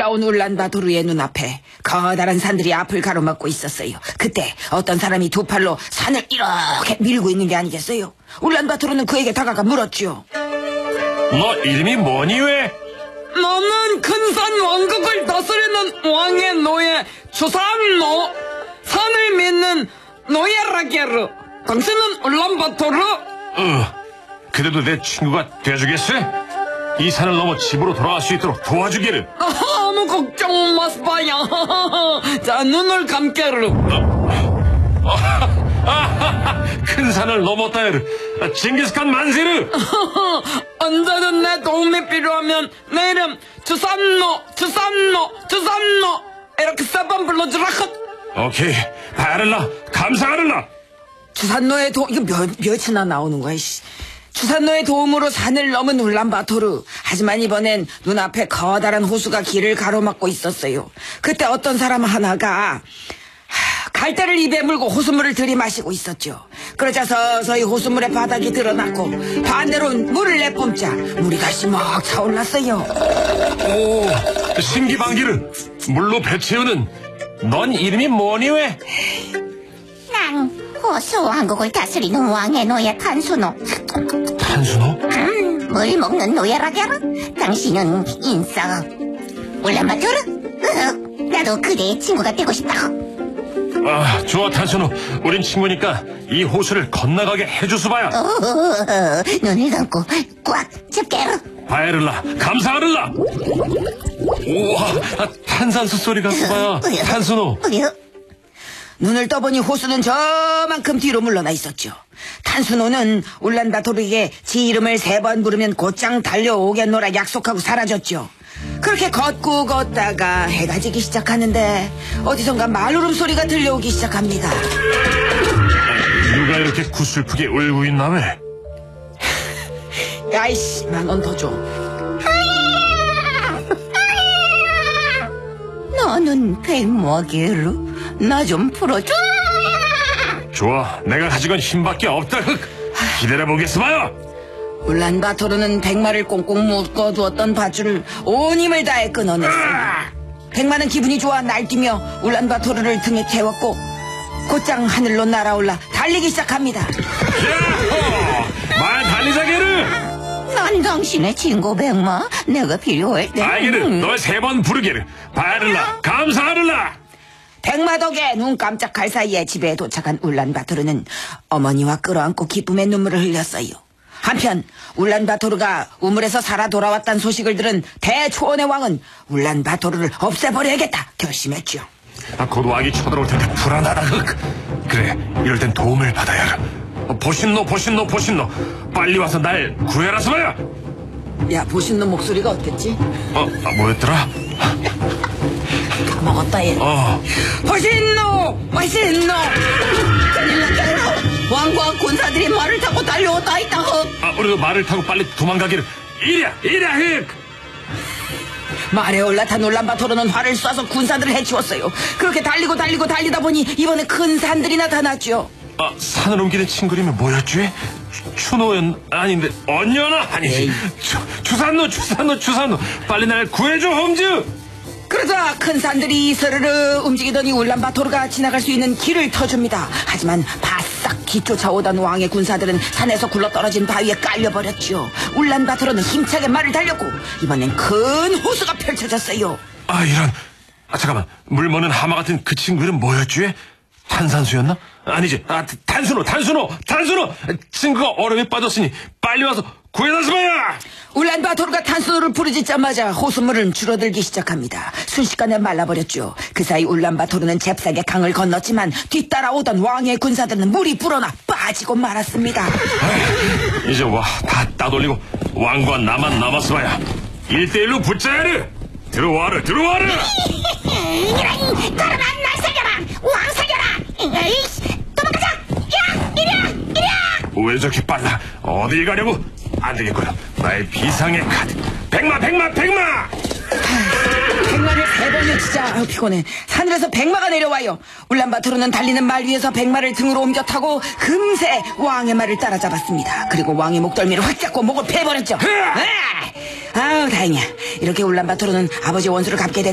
올라온 울란바토르의 눈앞에 커다란 산들이 앞을 가로막고 있었어요. 그때 어떤 사람이 두 팔로 산을 이렇게 밀고 있는 게 아니겠어요? 울란바토르는 그에게 다가가 물었죠. 너 이름이 뭐니 왜? 나는 큰산 왕국을 다스리는 왕의 노예 주산노, 산을 믿는 노예라게르. 당신은 울란바토르? 그래도 내 친구가 돼주겠어? 이 산을 넘어 집으로 돌아갈 수 있도록 도와주기를. 아무 걱정 마스바야. 자, 눈을 감게르. 큰 산을 넘었다야르. 징기스칸 만세르. 언제든 내 도움이 필요하면 내 이름 주산노 이렇게 세 번 불러주라. 오케이, 바를라 감사하를라. 주산노의 이거 몇이나 나오는 거야. 주산노의 도움으로 산을 넘은 울란바토르. 하지만 이번엔 눈앞에 커다란 호수가 길을 가로막고 있었어요. 그때 어떤 사람 하나가 갈대를 입에 물고 호수물을 들이마시고 있었죠. 그러자 서서히 호수물의 바닥이 드러났고 반대로 물을 내뿜자 물이 다시 막 차올랐어요. 오, 신기방기르. 물로 배 채우는 넌 이름이 뭐니 왜? 난 호수 왕국을 다스리는 왕의 노예 탄수노. 탄수노? 물 먹는 노예라게라. 당신은 인싸 울란바토르? 나도 그대의 친구가 되고 싶다. 좋아 탄수노. 우린 친구니까 이 호수를 건너가게 해주수봐야. 눈을 감고 꽉 잡게로. 바에를라 감사하를라. 우와, 탄산수 소리가 수봐야. 탄수노. 눈을 떠보니 호수는 저만큼 뒤로 물러나 있었죠. 탄수노는 울란바토르에게 지 이름을 3번 부르면 곧장 달려오겠노라 약속하고 사라졌죠. 그렇게 걷다가 해가 지기 시작하는데 어디선가 말 울음소리가 들려오기 시작합니다. 누가 이렇게 구슬프게 울고 있나 왜? 야이씨, 10,000원 더 줘. 너는 백모게로 나 좀 풀어줘. 좋아, 내가 가지건 힘밖에 없다. 기다려보겠어봐요. 울란바토르는 백마를 꽁꽁 묶어두었던 밧줄을 온 힘을 다해 끊어냈어요. 백마는 기분이 좋아 날뛰며 울란바토르를 등에 태웠고 곧장 하늘로 날아올라 달리기 시작합니다. 야호! 말 달리자게르. 난 당신의 친구 백마. 내가 필요할 때 알게르, 널 3번 부르게르. 바르라 감사하를라. 백마 덕에 눈 깜짝할 사이에 집에 도착한 울란바토르는 어머니와 끌어안고 기쁨의 눈물을 흘렸어요. 한편 울란바토르가 우물에서 살아 돌아왔다는 소식을 들은 대초원의 왕은 울란바토르를 없애버려야겠다 결심했죠. 곧 왕이 쳐들어올 텐데 불안하다. 그래, 이럴 땐 도움을 받아야 하라. 보신노 빨리 와서 날 구해라서봐야. 야, 보신놈 목소리가 어땠지? 뭐였더라? 먹었다 얘. 보신노 큰일 났다. 왕과 군사들이 말을 타고 달려오다 있다고. 우리도 말을 타고 빨리 도망가기를. 이랴 흑. 말에 올라탄 울란바토르는 활을 쏴서 군사들을 해치웠어요. 그렇게 달리다 보니 이번에 큰 산들이 나타났죠. 산을 옮기는 친구님이 뭐였지? 추노연 아닌데 언녀나 아니지. 주산노 빨리 날 구해줘 홈즈. 그러자 큰 산들이 스르르 움직이더니 울란바토르가 지나갈 수 있는 길을 터줍니다. 하지만 바싹 뒤쫓아오던 왕의 군사들은 산에서 굴러떨어진 바위에 깔려버렸죠. 울란바토르는 힘차게 말을 달렸고 이번엔 큰 호수가 펼쳐졌어요. 이런. 잠깐만, 물 먹는 하마 같은 그 친구 이름 뭐였지? 탄산수였나? 아니지. 탄수노. 친구가 얼음에 빠졌으니 빨리 와서 구해다스봐야. 울란바토르가 탄수노를 부르짖자마자 호수물은 줄어들기 시작합니다. 순식간에 말라버렸죠. 그 사이 울란바토르는 잽싸게 강을 건넜지만 뒤따라오던 왕의 군사들은 물이 불어나 빠지고 말았습니다. 이제 다 따돌리고 왕과 나만 남았어봐야. 1대1로 붙자야르. 들어와라. 그러나 날 살려라. 왕 살려라. 도망가자. 이랴. 왜 저렇게 빨라? 어딜 가려고? 안 되겠군. 나의 비상의 카드. 백마. 백마를 3번을 치자. 피곤해. 하늘에서 백마가 내려와요. 울란바토르는 달리는 말 위에서 백마를 등으로 옮겨 타고 금세 왕의 말을 따라잡았습니다. 그리고 왕의 목덜미를 확 잡고 목을 패버렸죠. 다행이야. 이렇게 울란바토르는 아버지 원수를 갚게 됐